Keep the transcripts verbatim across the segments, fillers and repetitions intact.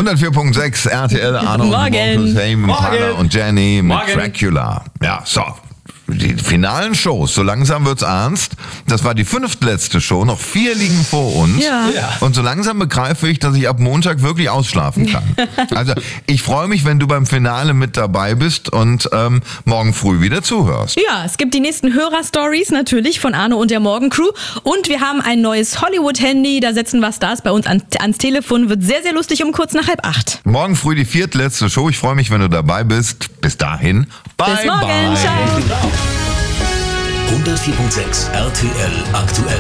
hundertvier Komma sechs R T L, Arno Morgen. und Morgen. und Jenny mit Morgen. Dracula. Ja, so. Die finalen Shows, so langsam wird's ernst. Das war die fünftletzte Show, noch vier liegen vor uns. Ja. Ja. Und so langsam begreife ich, dass ich ab Montag wirklich ausschlafen kann. Also ich freue mich, wenn du beim Finale mit dabei bist und ähm, morgen früh wieder zuhörst. Ja, es gibt die nächsten Hörer-Stories natürlich von Arno und der Morgencrew. Und wir haben ein neues Hollywood-Handy, da setzen wir Stars bei uns an, ans Telefon. Wird sehr, sehr lustig um kurz nach halb acht. Morgen früh die viertletzte Show. Ich freue mich, wenn du dabei bist. Bis dahin, bye Bis morgen, bye. ciao. hundertvier Komma sechs R T L aktuell.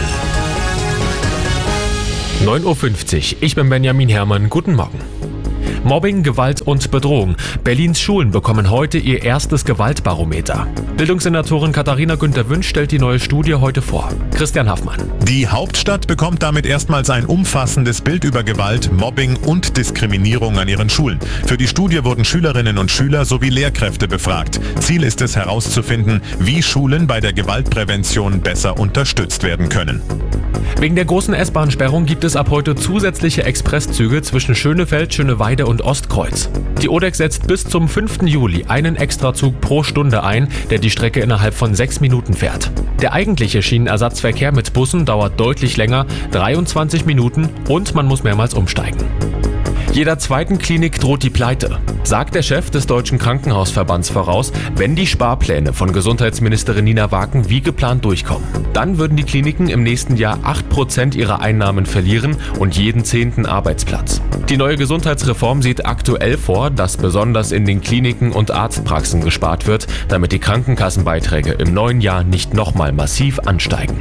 neun Uhr fünfzig. Ich bin Benjamin Herrmann. Guten Morgen. Mobbing, Gewalt und Bedrohung. Berlins Schulen bekommen heute ihr erstes Gewaltbarometer. Bildungssenatorin Katharina Günther-Wünsch stellt die neue Studie heute vor. Christian Haffmann. Die Hauptstadt bekommt damit erstmals ein umfassendes Bild über Gewalt, Mobbing und Diskriminierung an ihren Schulen. Für die Studie wurden Schülerinnen und Schüler sowie Lehrkräfte befragt. Ziel ist es herauszufinden, wie Schulen bei der Gewaltprävention besser unterstützt werden können. Wegen der großen S-Bahn-Sperrung gibt es ab heute zusätzliche Expresszüge zwischen Schönefeld, Schöneweide und Ostkreuz. Die O D E X setzt bis zum fünften Juli einen Extrazug pro Stunde ein, der die Strecke innerhalb von sechs Minuten fährt. Der eigentliche Schienenersatzverkehr mit Bussen dauert deutlich länger, dreiundzwanzig Minuten, und man muss mehrmals umsteigen. Jeder zweiten Klinik droht die Pleite, sagt der Chef des Deutschen Krankenhausverbands voraus, wenn die Sparpläne von Gesundheitsministerin Nina Waken wie geplant durchkommen. Dann würden die Kliniken im nächsten Jahr acht Prozent ihrer Einnahmen verlieren und jeden zehnten Arbeitsplatz. Die neue Gesundheitsreform sieht aktuell vor, dass besonders in den Kliniken und Arztpraxen gespart wird, damit die Krankenkassenbeiträge im neuen Jahr nicht nochmal massiv ansteigen.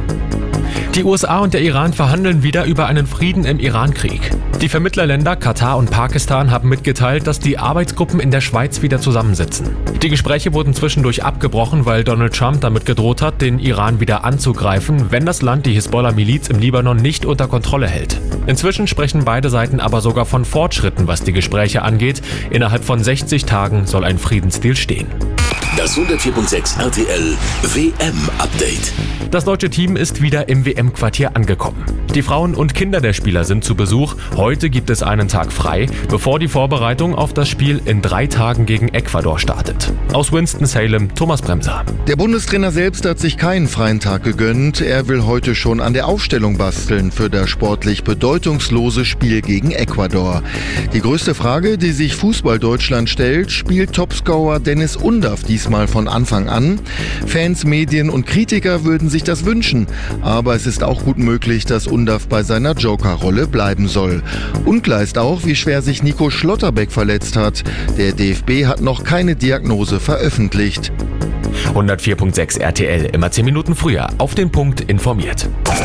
Die U S A und der Iran verhandeln wieder über einen Frieden im Iran-Krieg. Die Vermittlerländer Katar und Pakistan haben mitgeteilt, dass die Arbeitsgruppen in der Schweiz wieder zusammensitzen. Die Gespräche wurden zwischendurch abgebrochen, weil Donald Trump damit gedroht hat, den Iran wieder anzugreifen, wenn das Land die Hisbollah-Miliz im Libanon nicht unter Kontrolle hält. Inzwischen sprechen beide Seiten aber sogar von Fortschritten, was die Gespräche angeht. Innerhalb von sechzig Tagen soll ein Friedensdeal stehen. Das hundertvier Komma sechs R T L W M-Update. Das deutsche Team ist wieder im W M-Quartier angekommen. Die Frauen und Kinder der Spieler sind zu Besuch. Heute gibt es einen Tag frei, bevor die Vorbereitung auf das Spiel in drei Tagen gegen Ecuador startet. Aus Winston-Salem, Thomas Bremser. Der Bundestrainer selbst hat sich keinen freien Tag gegönnt. Er will heute schon an der Aufstellung basteln für das sportlich bedeutungslose Spiel gegen Ecuador. Die größte Frage, die sich Fußball-Deutschland stellt: Spielt Topscorer Dennis Undaff diesmal von Anfang an? Fans, Medien und Kritiker würden sich das wünschen. Aber es ist auch gut möglich, dass Undaff bei seiner Joker-Rolle bleiben soll. Unklar ist auch, wie schwer sich Nico Schlotterbeck verletzt hat. Der D F B hat noch keine Diagnose veröffentlicht. hundertvier Komma sechs R T L, immer zehn Minuten früher, auf den Punkt informiert.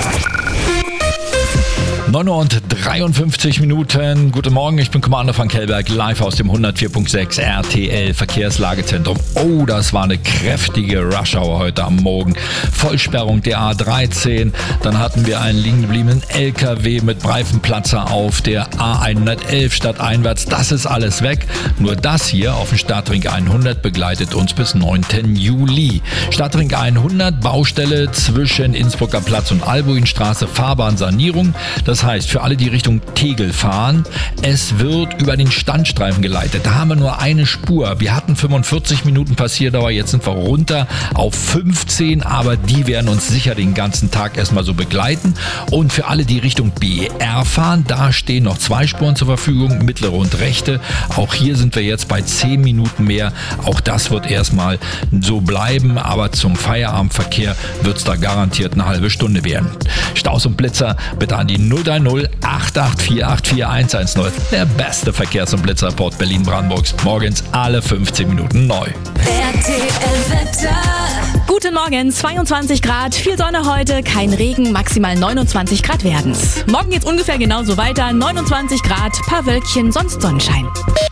neun Uhr und dreiundfünfzig Minuten. Guten Morgen, ich bin Commander Frank Hellberg, live aus dem hundertvier Komma sechs R T L Verkehrslagezentrum. Oh, das war eine kräftige Rush-Hour heute am Morgen. Vollsperrung der A dreizehn, dann hatten wir einen liegen gebliebenen L K W mit Reifenplatzer auf der A hundertelf stadteinwärts. Das ist alles weg. Nur das hier auf dem Stadtring hundert begleitet uns bis neunten Juli. Stadtring hundert, Baustelle zwischen Innsbrucker Platz und Albuinstraße, Fahrbahnsanierung. Das heißt, für alle, die Richtung Tegel fahren, es wird über den Standstreifen geleitet. Da haben wir nur eine Spur. Wir hatten fünfundvierzig Minuten Passierdauer, jetzt sind wir runter auf fünfzehn, aber die werden uns sicher den ganzen Tag erstmal so begleiten. Und für alle, die Richtung B R fahren, da stehen noch zwei Spuren zur Verfügung, mittlere und rechte. Auch hier sind wir jetzt bei zehn Minuten mehr. Auch das wird erstmal so bleiben, aber zum Feierabendverkehr wird es da garantiert eine halbe Stunde werden. Staus und Blitzer bitte an die null drei null acht acht vier acht vier eins eins null. Der beste Verkehrs- und Blitzreport Berlin-Brandenburgs. Morgens alle fünfzehn Minuten neu. R T L-Wetter. Guten Morgen, zweiundzwanzig Grad, viel Sonne heute, kein Regen, maximal neunundzwanzig Grad werden's. Morgen geht's ungefähr genauso weiter, neunundzwanzig Grad, paar Wölkchen, sonst Sonnenschein.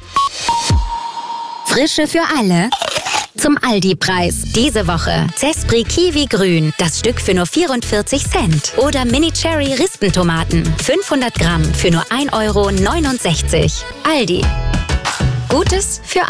Frische für alle. Zum Aldi-Preis. Diese Woche Zespri Kiwi Grün, das Stück für nur vierundvierzig Cent. Oder Mini Cherry Rispentomaten, fünfhundert Gramm für nur ein Euro neunundsechzig. Aldi. Gutes für alle.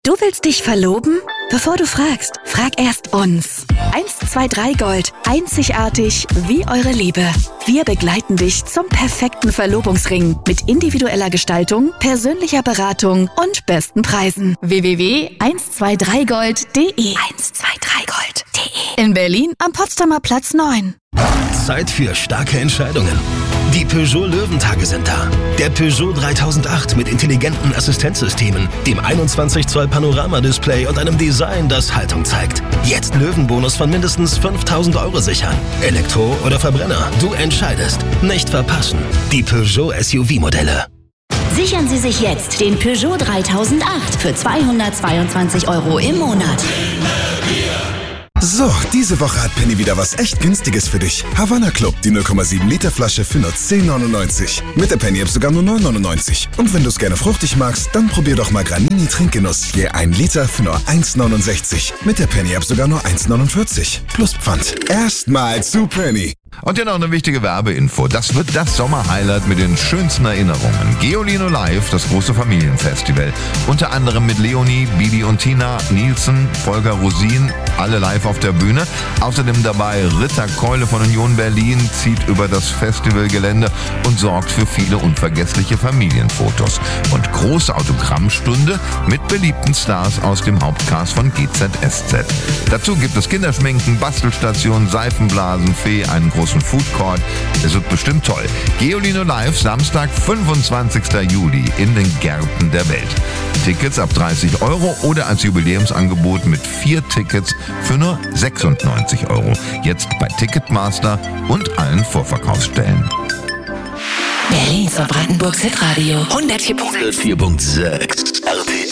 Du willst dich verloben? Bevor du fragst, frag erst uns. eins zwei drei Gold. Einzigartig wie eure Liebe. Wir begleiten dich zum perfekten Verlobungsring mit individueller Gestaltung, persönlicher Beratung und besten Preisen. w w w punkt eins zwei drei gold punkt de eins zwei drei gold punkt de In Berlin am Potsdamer Platz neun. Zeit für starke Entscheidungen. Die Peugeot Löwentage sind da. Der Peugeot dreitausendacht mit intelligenten Assistenzsystemen, dem einundzwanzig Zoll Panoramadisplay und einem Design, das Haltung zeigt. Jetzt Löwenbonus von mindestens fünftausend Euro sichern. Elektro oder Verbrenner, du entscheidest. Nicht verpassen. Die Peugeot S U V-Modelle. Sichern Sie sich jetzt den Peugeot dreitausendacht für zweihundertzweiundzwanzig Euro im Monat. So, diese Woche hat Penny wieder was echt Günstiges für dich. Havanna Club, die null Komma sieben Liter Flasche für nur zehn neunundneunzig. Mit der Penny-App sogar nur neun neunundneunzig. Und wenn du es gerne fruchtig magst, dann probier doch mal Granini Trinkgenuss. Je ein Liter für nur eins neunundsechzig. Mit der Penny-App sogar nur eins neunundvierzig. Plus Pfand. Erstmal zu Penny. Und hier noch eine wichtige Werbeinfo. Das wird das Sommerhighlight mit den schönsten Erinnerungen. Geolino Live, das große Familienfestival. Unter anderem mit Leonie, Bibi und Tina, Nielsen, Volker Rosin, alle live auf der Bühne. Außerdem dabei Ritter Keule von Union Berlin, zieht über das Festivalgelände und sorgt für viele unvergessliche Familienfotos. Und große Autogrammstunde mit beliebten Stars aus dem Hauptcast von G Z S Z. Dazu gibt es Kinderschminken, Bastelstationen, Seifenblasen, Fee, einen großen Food Court. Es wird bestimmt toll. Geolino Live, Samstag, fünfundzwanzigsten Juli in den Gärten der Welt. Tickets ab dreißig Euro oder als Jubiläumsangebot mit vier Tickets für nur sechsundneunzig Euro. Jetzt bei Ticketmaster und allen Vorverkaufsstellen. Berlin zur Brandenburg Hitradio hundertvier Punkt sechs hundertvier Punkt sechs R T L.